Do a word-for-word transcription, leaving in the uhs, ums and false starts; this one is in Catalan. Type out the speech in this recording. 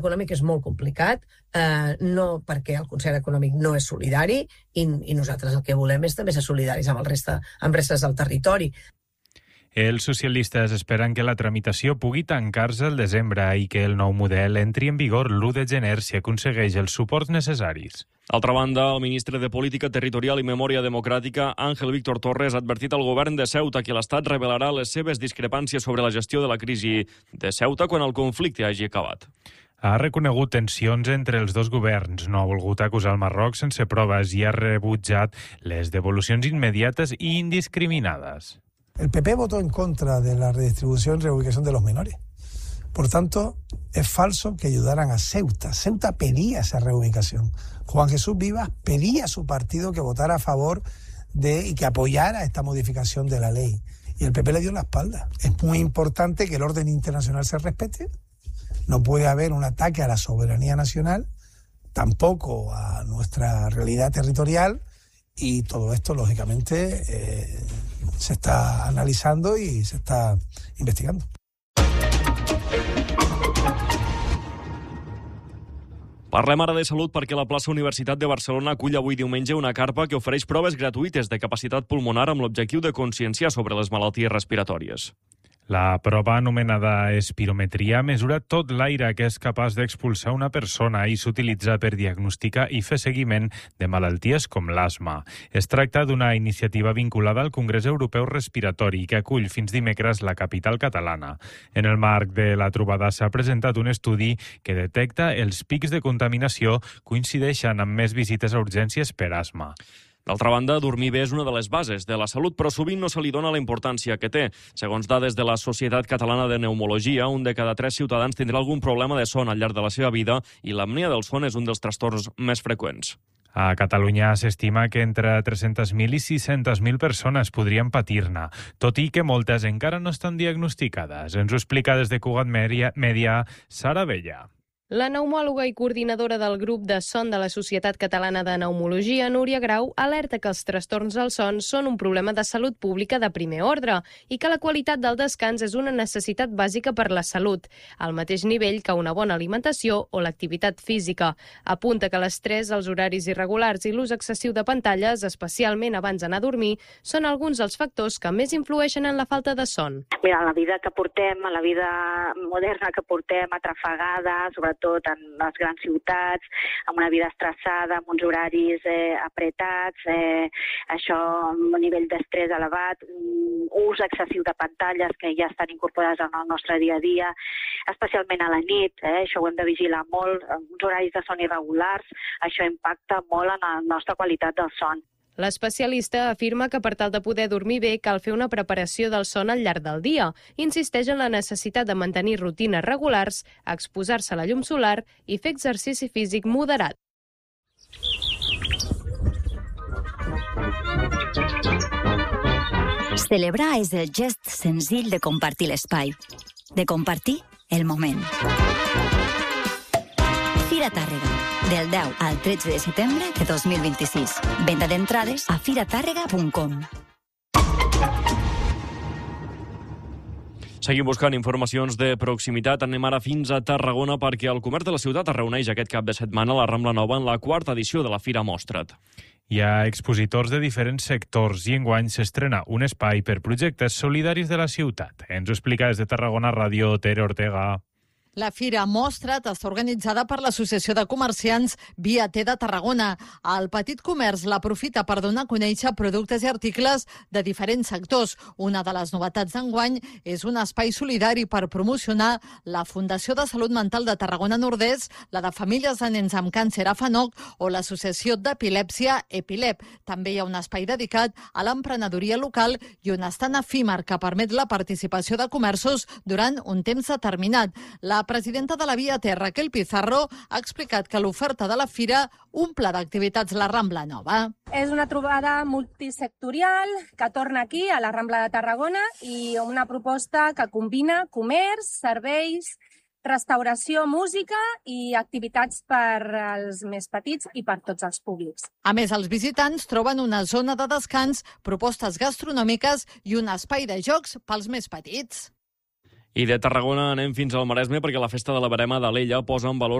Econòmic és molt complicat, eh, no perquè el concert econòmic no és solidari i, i nosaltres el que volem és també ser solidaris amb el resta, amb restes del territori. Els socialistes esperen que la tramitació pugui tancar-se al desembre i que el nou model entri en vigor l'u de gener si aconsegueix els suports necessaris. D'altra banda, el ministre de Política Territorial i Memòria Democràtica, Ángel Víctor Torres, ha advertit al govern de Ceuta que l'Estat revelarà les seves discrepàncies sobre la gestió de la crisi de Ceuta quan el conflicte hagi acabat. Ha reconegut tensions entre els dos governs, no ha volgut acusar el Marroc sense proves i ha rebutjat les devolucions immediates i indiscriminades. El P P votó en contra de la redistribución y reubicación de los menores. Por tanto, es falso que ayudaran a Ceuta. Ceuta pedía esa reubicación. Juan Jesús Vivas pedía a su partido que votara a favor de y que apoyara esta modificación de la ley. Y el P P le dio la espalda. Es muy importante que el orden internacional se respete. No puede haber un ataque a la soberanía nacional, tampoco a nuestra realidad territorial, y todo esto, lógicamente, eh, se está analizando y se está investigando. Parlem ara de salut perquè la plaça Universitat de Barcelona acull avui diumenge una carpa que ofereix proves gratuïtes de capacitat pulmonar amb l'objectiu de conscienciar sobre les malalties respiratòries. La prova anomenada espirometria mesura tot l'aire que és capaç d'expulsar una persona i s'utilitza per diagnosticar i fer seguiment de malalties com l'asma. Es tracta d'una iniciativa vinculada al Congrés Europeu Respiratori que acull fins dimecres la capital catalana. En el marc de la trobada s'ha presentat un estudi que detecta els pics de contaminació coincideixen amb més visites a urgències per asma. D'altra banda, dormir bé és una de les bases de la salut, però sovint no se li dona la importància que té. Segons dades de la Societat Catalana de Pneumologia, un de cada tres ciutadans tindrà algun problema de son al llarg de la seva vida i l'apnea del son és un dels trastorns més freqüents. A Catalunya s'estima que entre tres-centes mil i sis-centes mil persones podrien patir-ne, tot i que moltes encara no estan diagnosticades. Ens ho explica des de Cugat Mèdia, Sara Bella. La pneumòloga i coordinadora del grup de son de la Societat Catalana de Pneumologia, Núria Grau, alerta que els trastorns del son són un problema de salut pública de primer ordre i que la qualitat del descans és una necessitat bàsica per la salut, al mateix nivell que una bona alimentació o l'activitat física. Apunta que l'estrès, els horaris irregulars i l'ús excessiu de pantalles, especialment abans d'anar a dormir, són alguns dels factors que més influeixen en la falta de son. Mira, la vida que portem, la vida moderna que portem, atrafegada, sobretot tot en les grans ciutats, amb una vida estressada, amb uns horaris eh, apretats, eh, això amb un nivell d'estrès elevat, ús excessiu de pantalles que ja estan incorporades en el nostre dia a dia, especialment a la nit, eh, això ho hem de vigilar molt, uns horaris de son irregulars, això impacta molt en la nostra qualitat del son. L'especialista afirma que per tal de poder dormir bé cal fer una preparació del son al llarg del dia. Insisteix en la necessitat de mantenir rutines regulars, exposar-se a la llum solar i fer exercici físic moderat. Celebrar és el gest senzill de compartir l'espai, de compartir el moment. Fira Tàrrega, del deu al tretze de setembre de dos mil vint-i-sis. Venda d'entrades a fira tàrrega punt com. Seguim buscant informacions de proximitat. Anem ara fins a Tarragona perquè el comerç de la ciutat es reuneix aquest cap de setmana a la Rambla Nova en la quarta edició de la Fira Mostra't. Hi ha expositors de diferents sectors i enguany s'estrena un espai per projectes solidaris de la ciutat. Ens ho explica des de Tarragona Ràdio Tere Ortega. La Fira Mostra't està organitzada per l'Associació de Comerciants Via T de Tarragona. El petit comerç l'aprofita per donar a conèixer productes i articles de diferents sectors. Una de les novetats d'enguany és un espai solidari per promocionar la Fundació de Salut Mental de Tarragona Nord-est, la de Famílies de Nens amb Càncer a FANOC o l'Associació d'Epilèpsia Epilep. També hi ha un espai dedicat a l'emprenedoria local i un estant efímer que permet la participació de comerços durant un temps determinat. La La presidenta de la Via T, Raquel Pizarro, ha explicat que l'oferta de la fira omple d'activitats la Rambla Nova. És una trobada multisectorial que torna aquí, a la Rambla de Tarragona, i una proposta que combina comerç, serveis, restauració, música i activitats per als més petits i per tots els públics. A més, els visitants troben una zona de descans, propostes gastronòmiques i un espai de jocs pels més petits. I de Tarragona anem fins al Maresme perquè la festa de la Verema d'Alella posa en valor